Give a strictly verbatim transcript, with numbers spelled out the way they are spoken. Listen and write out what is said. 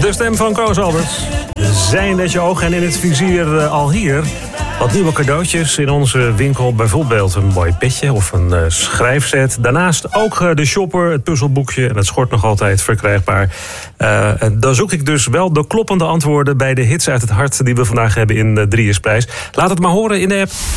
De stem van Koos Alberts. Zijn dat je ogen en in het vizier uh, al hier. Wat nieuwe cadeautjes in onze winkel. Bijvoorbeeld een mooi petje of een uh, schrijfset. Daarnaast ook uh, de shopper, het puzzelboekje. En het schort nog altijd verkrijgbaar. Uh, dan zoek ik dus wel de kloppende antwoorden bij de hits uit het hart die we vandaag hebben in uh, drie is Prijs. Laat het maar horen in de app.